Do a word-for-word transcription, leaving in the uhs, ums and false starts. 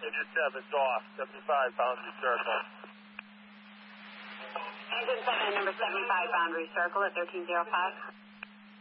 Engine seven's off, seventy-five boundary circle. Engine seven, number seventy-five, boundary circle at thirteen oh five.